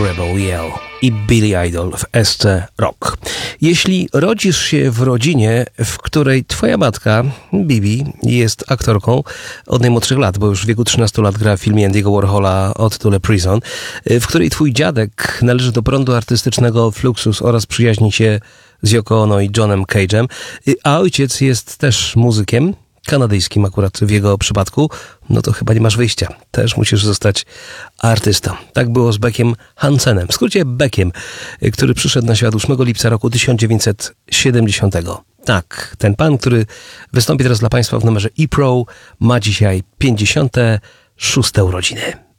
Rebel Yell i Billy Idol w SC Rock. Jeśli rodzisz się w rodzinie, w której twoja matka, Bibi, jest aktorką od najmłodszych lat, bo już w wieku 13 lat gra w filmie Andy'ego Warhola o tytule Prison, w której twój dziadek należy do prądu artystycznego Fluxus oraz przyjaźni się z Yoko Ono i Johnem Cage'em, a ojciec jest też muzykiem, kanadyjskim akurat w jego przypadku, no to chyba nie masz wyjścia. Też musisz zostać artystą. Tak było z Beckiem Hansenem, w skrócie Beckiem, który przyszedł na świat 8 lipca roku 1970. Tak, ten pan, który wystąpi teraz dla Państwa w numerze E-Pro, ma dzisiaj 56. urodziny.